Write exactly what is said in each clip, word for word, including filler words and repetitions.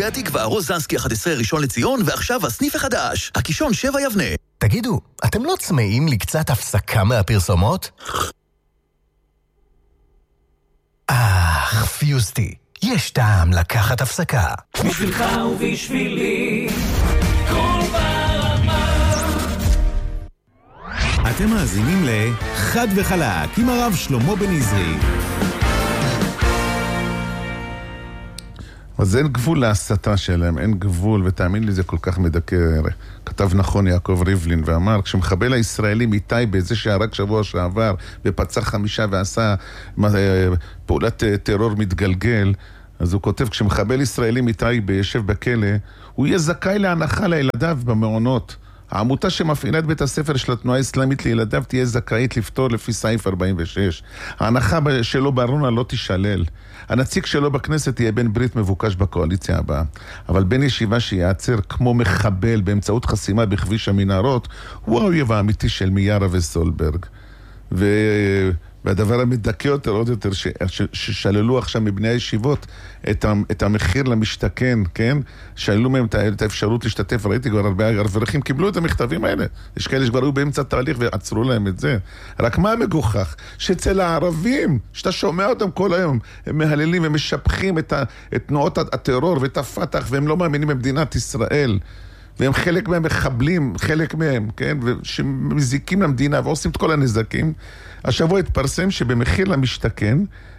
נווה התקווה, רוזנסקי אחת עשרה ראשון לציון, ועכשיו הסניף החדש, הקישון שבע יבנה. תגידו, אתם לא צמאים לקצת הפסקה מהפרסומות? אך, פיוסטי, יש טעם לקחת הפסקה. בשבילך ובשבילי, כל ברמה. אתם מאזינים לחד וחלק עם הרב שלמה בן עזרי. אז אין גבול להסתה שלהם, אין גבול, ותאמין לי זה כל כך מדכא. כתב נכון יעקב ריבלין ואמר, כשמחבל הישראלי מטייבה, זה שהרג שבוע שעבר ופצע חמישה ועשה פעולת טרור מתגלגל, אז הוא כותב, כשמחבל ישראלי מטייבה ישב בכלא, הוא יהיה זכאי להנחה לילדיו במעונות. העמותה שמפעילה את בית הספר של התנועה האסלאמית לילדיו תהיה זכאית לפתור לפי סעיף ארבעים ושש. ההנחה שלו בארנונה לא תישלל. הנציג שלו בכנסת יהיה בן ברית מבוקש בקואליציה הבאה. אבל בן ישיבה שיעצר כמו מחבל באמצעות חסימה בכביש המנהרות, הוא האויב האמיתי של מיארה וסולברג. ו... והדבר המדכא יותר עוד יותר, ש... ששללו עכשיו מבני הישיבות את, ה... את המחיר למשתכן, כן? שללו מהם את האפשרות להשתתף, ראיתי כבר הרבה אברכים קיבלו את המכתבים האלה. יש כאלה שכבר היו באמצע תהליך ועצרו להם את זה. רק מה המגוחך? שאצל הערבים, שאתה שומע אותם כל היום, הם מהללים ומשפחים את, ה... את תנועות הטרור ואת הפתח, והם לא מאמינים במדינת ישראל. והם חלק מהם מחבלים, חלק מהם, כן? שמזיקים למדינה ועושים את כל הנזקים. השבוע התפרסם שבמחיר למשתכן,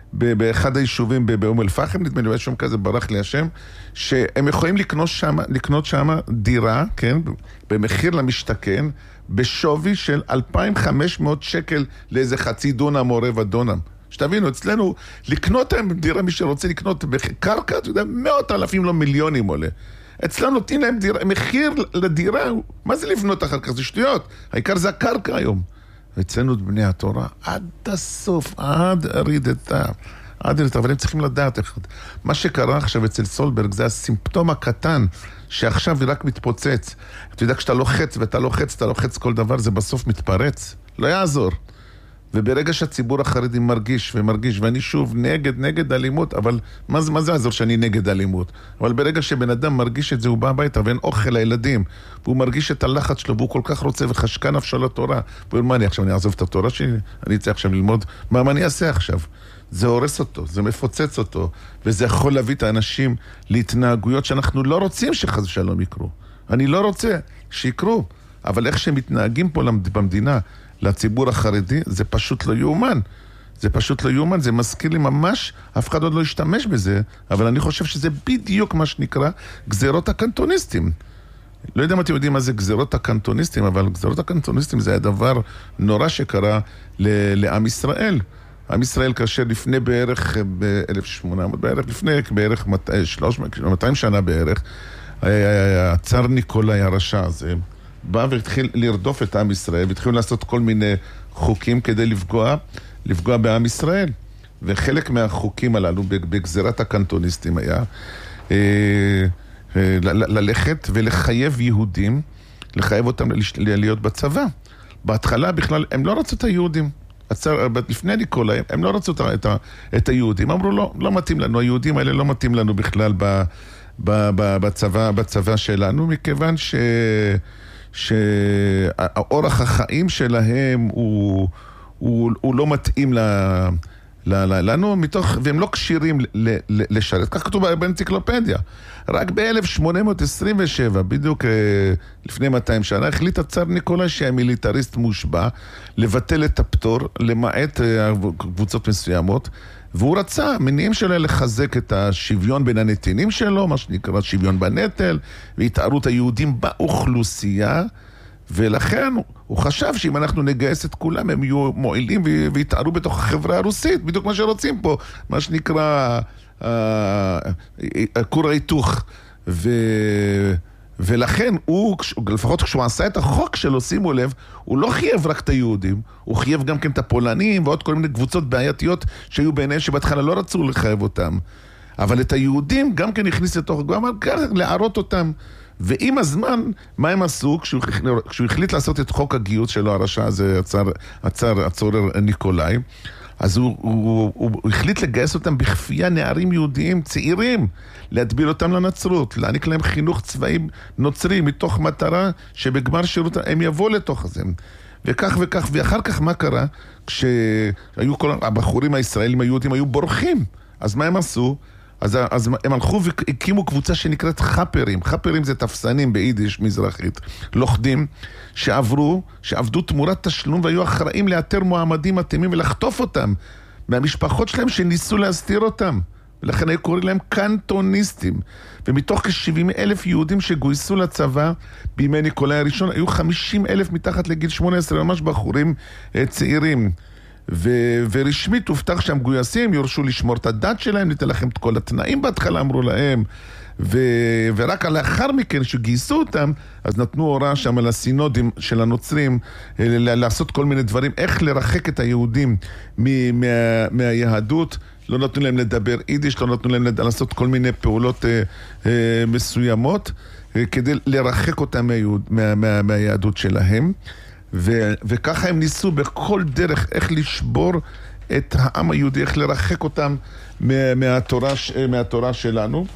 באחד היישובים באום אל-פחם, נדמה לי, יש שם כזה ברח לי השם, שהם יכולים לקנות שם, לקנות שם דירה, כן? במחיר למשתכן, בשווי של אלפיים וחמש מאות שקל לאיזה חצי דונם או רבע דונם. שתבינו, אצלנו, לקנות להם דירה, מי שרוצה לקנות בקרקע, אתה יודע, מאות אלפים, לא מיליונים עולה. אצלנו נותנים להם דירה, מחיר לדירה, מה זה לבנות אחר כך? זה שטויות. העיקר זה הקרקע היום. אצלנו את בני התורה, עד הסוף, עד הרידתה, עד הרידתה, אבל הם צריכים לדעת איך. מה שקרה עכשיו אצל סולברג, זה הסימפטום הקטן, שעכשיו היא רק מתפוצץ. אתה יודע, כשאתה לוחץ, ואתה לוחץ, אתה לוחץ כל דבר, זה בסוף מתפרץ. לא יעזור. וברגע שהציבור החרדי מרגיש ומרגיש, ואני שוב נגד, נגד אלימות, אבל מה זה, מה זה עזור שאני נגד אלימות? אבל ברגע שבן אדם מרגיש את זה, הוא בא הביתה ואין אוכל לילדים, והוא מרגיש את הלחץ שלו, והוא כל כך רוצה וחשקה נפשו לתורה. והוא אומר, מה אני עכשיו, אני אעזוב את התורה שלי? אני אצא עכשיו ללמוד, מה, מה אני אעשה עכשיו? זה הורס אותו, זה מפוצץ אותו, וזה יכול להביא את האנשים להתנהגויות שאנחנו לא רוצים שחס ושלום יקרו. אני לא רוצה שיקרו, אבל איך שהם מתנהגים פה במדינה, לציבור החרדי, זה פשוט לא יאומן. זה פשוט לא יאומן, זה מזכיר לי ממש, אף אחד עוד לא ישתמש בזה, אבל אני חושב שזה בדיוק מה שנקרא גזירות הקנטוניסטים. לא יודע אם אתם יודעים מה זה גזירות הקנטוניסטים, אבל גזירות הקנטוניסטים זה הדבר נורא שקרה לעם ישראל. עם ישראל כאשר לפני בערך ב-אלף ושמונה מאות, בערך לפני בערך מאתיים שנה בערך, הצאר ניקולאי הרשע הזה, בא והתחיל לרדוף את עם ישראל, והתחילו לעשות כל מיני חוקים כדי לפגוע, לפגוע בעם ישראל. וחלק מהחוקים הללו, בגזירת הקנטוניסטים היה, אה, אה, ל- ללכת ולחייב יהודים, לחייב אותם להיות בצבא. בהתחלה בכלל, הם לא רצו את היהודים. הצר, לפני ניקולאי, הם לא רצו את, ה- את היהודים. אמרו, לא, לא מתאים לנו, היהודים האלה לא מתאים לנו בכלל ב- ב- ב- בצבא, בצבא שלנו, מכיוון ש... שהאורח החיים שלהם הוא, הוא, הוא לא מתאים ל, ל, ל, לנו, מתוך, והם לא קשירים ל, ל, לשרת. כך כתוב באנציקלופדיה. רק ב-אלף שמונה מאות עשרים ושבע, בדיוק לפני מאתיים שנה, החליט הצאר ניקולאי שהיה מיליטריסט מושבע, לבטל את הפטור, למעט קבוצות מסוימות, והוא רצה, מניעים שלו לחזק את השוויון בין הנתינים שלו, מה שנקרא שוויון בנטל, והתארות היהודים באוכלוסייה, ולכן הוא חשב שאם אנחנו נגייס את כולם, הם יהיו מועילים ויתארו בתוך החברה הרוסית, בדיוק מה שרוצים פה, מה שנקרא כור ההיתוך. ו... ולכן הוא, לפחות כשהוא עשה את החוק שלו, שימו לב, הוא לא חייב רק את היהודים, הוא חייב גם כן את הפולנים ועוד כל מיני קבוצות בעייתיות שהיו בעיניהם שבהתחלה לא רצו לחייב אותם. אבל את היהודים גם כן הכניס לתוך, הוא אמר ככה, להערות אותם. ועם הזמן, מה הם עשו? כשהוא, כשהוא החליט לעשות את חוק הגיוס שלו, הרשע הזה, הצאר, הצאר, הצורר ניקולאי, אז הוא, הוא, הוא, הוא החליט לגייס אותם בכפייה נערים יהודיים צעירים, להטביל אותם לנצרות, להעניק להם חינוך צבאי נוצרי, מתוך מטרה שבגמר שירות הם יבואו לתוך זה. וכך וכך, ואחר כך מה קרה? כשהיו כל הבחורים הישראלים היהודים היו בורחים, אז מה הם עשו? אז, אז הם הלכו והקימו קבוצה שנקראת חפרים. חפרים זה תפסנים ביידיש מזרחית, לוכדים, שעברו, שעבדו תמורת תשלום והיו אחראים לאתר מועמדים מתאימים ולחטוף אותם מהמשפחות שלהם שניסו להסתיר אותם. ולכן היו קוראים להם קנטוניסטים. ומתוך כ-שבעים אלף יהודים שגויסו לצבא בימי ניקולאי הראשון, היו חמישים אלף מתחת לגיל שמונה עשרה, ממש בחורים צעירים. ו- ורשמית הובטח שהמגויסים יורשו לשמור את הדת שלהם, ניתן לכם את כל התנאים בהתחלה, אמרו להם, ו- ורק לאחר מכן שגייסו אותם, אז נתנו הוראה שם על הסינודים של הנוצרים, ל- לעשות כל מיני דברים, איך לרחק את היהודים מ- מה- מהיהדות, לא נתנו להם לדבר יידיש, לא נתנו להם לעשות כל מיני פעולות אה, אה, מסוימות, אה, כדי לרחק אותם מהיהוד, מה- מה- מהיהדות שלהם. ו- וככה הם ניסו בכל דרך איך לשבור את העם היהודי, איך לרחק אותם מה- מהתורה, מהתורה שלנו.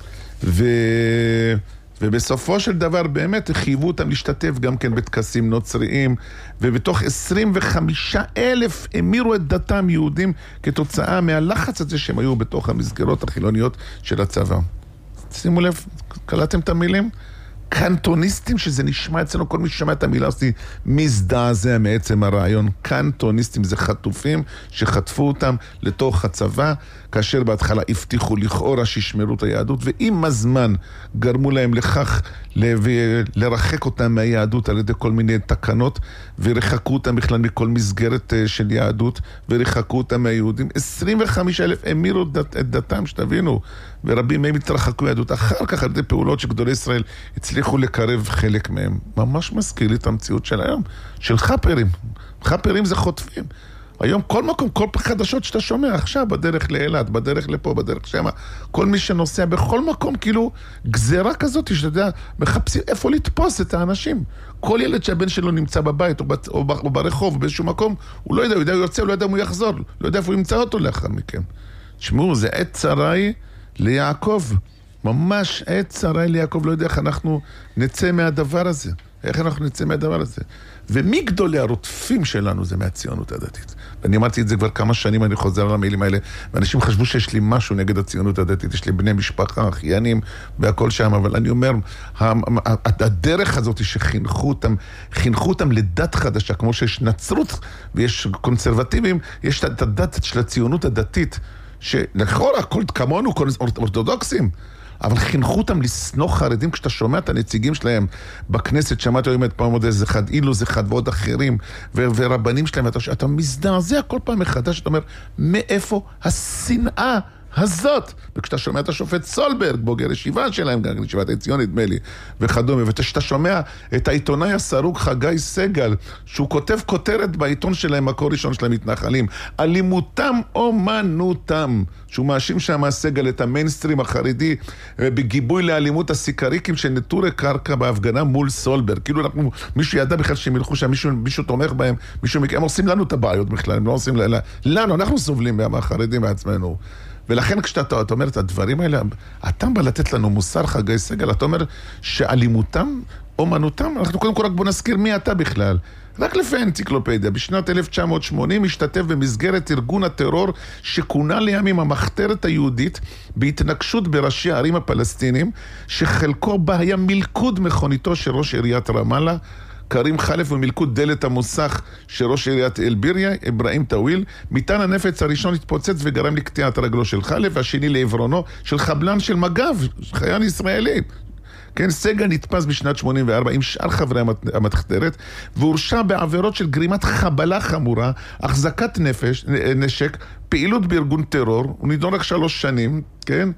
ו- ובסופו של דבר באמת חייבו אותם להשתתף גם כן בטקסים נוצריים, ובתוך עשרים וחמישה אלף המירו את דתם יהודים כתוצאה מהלחץ הזה שהם היו בתוך המסגרות החילוניות של הצבא. שימו לב, קלטתם את המילים? קנטוניסטים, שזה נשמע אצלנו, כל מי ששמע את המילה הזאת מזדעזע מעצם הרעיון. קנטוניסטים זה חטופים שחטפו אותם לתוך הצבא, כאשר בהתחלה הבטיחו לכאורה שישמרו את היהדות, ועם הזמן גרמו להם לכך לרחק אותם מהיהדות על ידי כל מיני תקנות, ורחקו אותם בכלל מכל מסגרת של יהדות, ורחקו אותם מהיהודים. עשרים וחמישה אלף המירו את דתם, שתבינו, ורבים מהם התרחקו יהדות. אחר כך על ידי פעולות שגדולי ישראל הצליחו לקרב חלק מהם. ממש מזכיר לי את המציאות של היום, של חפרים. חפרים זה חוטפים. היום כל מקום, כל חדשות שאתה שומע עכשיו, בדרך לאילת, בדרך לפה, בדרך שמה, כל מי שנוסע בכל מקום, כאילו גזרה כזאת, שאתה יודע, מחפשים איפה לתפוס את האנשים. כל ילד שהבן שלו נמצא בבית, או, בת, או, או ברחוב, או באיזשהו מקום, הוא לא יודע, הוא יודע, הוא יוצא, הוא לא יודע אם הוא יחזור, לא יודע איפה הוא ימצא אותו לאחר מכן. תשמעו, זה עת צרי ליעקב. ממש עת צרי ליעקב, לא יודע איך אנחנו נצא מהדבר הזה. איך אנחנו נצא מהדבר הזה. ומי גדולי הרודפים שלנו זה מהציונות הדתית. ואני אמרתי את זה כבר כמה שנים, אני חוזר על המילים האלה, ואנשים חשבו שיש לי משהו נגד הציונות הדתית, יש לי בני משפחה, אחיינים, והכל שם, אבל אני אומר, הדרך הזאת שחינכו אותם, חינכו אותם לדת חדשה, כמו שיש נצרות ויש קונסרבטיבים, יש את הדת של הציונות הדתית, שלכאורה, הכל כמונו, אורתודוקסים, אבל חינכו אותם לסנוך חרדים. כשאתה שומע את הנציגים שלהם בכנסת, שמעתי היום את פעם עוד איזה אחד, אילו זה אחד ועוד אחרים, ו- ורבנים שלהם, אתה, אתה מזדעזע כל פעם מחדש, אתה אומר, מאיפה השנאה הזאת? וכשאתה שומע את השופט סולברג, בוגר ישיבה שלהם, גם ישיבת הציון נדמה לי, וכדומה, וכשאתה שומע את העיתונאי הסרוג חגי סגל, שהוא כותב כותרת בעיתון שלהם, מקור ראשון של המתנחלים, אלימותם אומנותם, שהוא מאשים שם הסגל את המיינסטרים החרדי, בגיבוי לאלימות הסיקריקים של נטורי קרקע בהפגנה מול סולברג. כאילו אנחנו, מישהו ידע בכלל שהם ילכו שם, מישהו, מישהו תומך בהם, מישהו, הם עושים לנו את הבעיות בכלל, הם לא עושים לנו, אנחנו סובלים מהחרדים בעצמנו. ולכן כשאתה אתה אומר את הדברים האלה, אתה בא לתת לנו מוסר חגי סגל, אתה אומר שאלימותם, אומנותם, אנחנו קודם כל רק בוא נזכיר מי אתה בכלל. רק לפי האנציקלופדיה, בשנת אלף תשע מאות שמונים משתתף במסגרת ארגון הטרור שכונה לימים המחתרת היהודית בהתנגשות בראשי הערים הפלסטינים, שחלקו בה היה מלכוד מכוניתו של ראש עיריית רמאללה, קרים חלף, ומלכוד דלת המוסך של ראש עיריית אלביריה, אברהים טאוויל. מטען הנפץ הראשון התפוצץ וגרם לקטיעת רגלו של חלף, והשני לעברונו של חבלן של מג"ב, חייל ישראלי. כן, סגל נתפס בשנת שמונים וארבע עם שאר חברי המחתרת, והורשע בעבירות של גרימת חבלה חמורה, החזקת נפש, נשק, פעילות בארגון טרור. הוא נידון רק שלוש שנים, כן?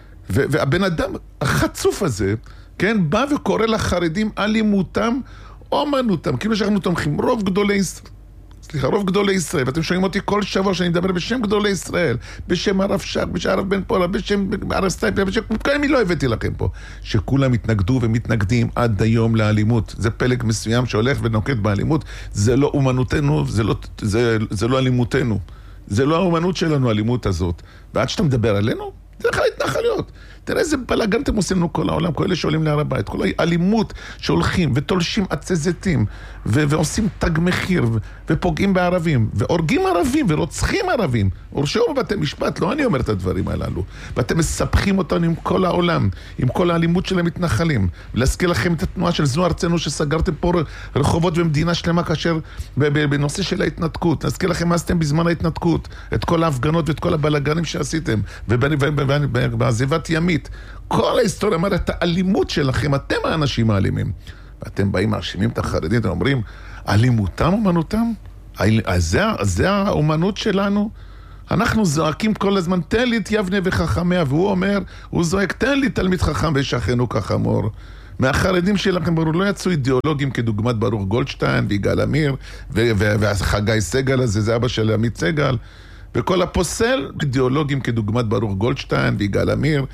והבן אדם החצוף הזה, כן, בא וקורא לחרדים אלימותם, אומנותם, כאילו שאנחנו תומכים. רוב גדולי ישראל, סליחה, רוב גדולי ישראל, ואתם שומעים אותי כל שבוע שאני מדבר בשם גדולי ישראל, בשם הרב שק, בשם הרב בן פולה, בשם הרב סטייפלר, בשם כמה מי לא הבאתי לכם פה, שכולם התנגדו ומתנגדים עד היום לאלימות. זה פלג מסוים שהולך ונוקט באלימות, זה לא אומנותנו, זה לא, זה, זה לא אלימותנו. זה לא האומנות שלנו, האלימות הזאת. ועד שאתה מדבר עלינו, זה לך להתנחליות. תראה איזה בלגן אתם עושים לנו כל העולם, כל אלה שעולים להר הבית, כל האלימות שהולכים ותולשים עצי זיתים, ו- ועושים תג מחיר, ו- ופוגעים בערבים, והורגים ערבים, ורוצחים ערבים. הורשעו בבתי משפט, לא אני אומר את הדברים הללו. ואתם מספחים אותנו עם כל העולם, עם כל האלימות של המתנחלים. ולהזכיר לכם את התנועה של זו ארצנו, שסגרתם פה רחובות ומדינה שלמה כאשר בנושא של ההתנתקות. להזכיר לכם מה עשיתם בזמן ההתנתקות, את כל ההפגנות ואת כל הבלגנים שעשיתם, ובעזיבת ימית. כל ההיסטוריה אומרת, את האלימות שלכם, אתם האנשים האלימים. ואתם באים, מאשימים את החרדים, אתם אומרים, אלימותם, אומנותם? אז זה האומנות שלנו? אנחנו זועקים כל הזמן, תן לי את יבנה וחכמיה, והוא אומר, הוא זועק, תן לי תלמיד חכם ושכנו כחמור. מהחרדים שלכם ברור, לא יצאו אידיאולוגים כדוגמת ברוך גולדשטיין ויגאל עמיר, וחגי סגל הזה, זה אבא של עמית סגל. וכל הפוסל, אידיאולוגים כדוגמת ברוך גולדשטיין ויגאל עמיר,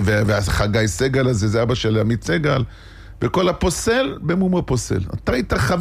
וחגי סגל הזה, זה אבא של עמית סגל. וכל הפוסל, במומו פוסל. אתה היית חבר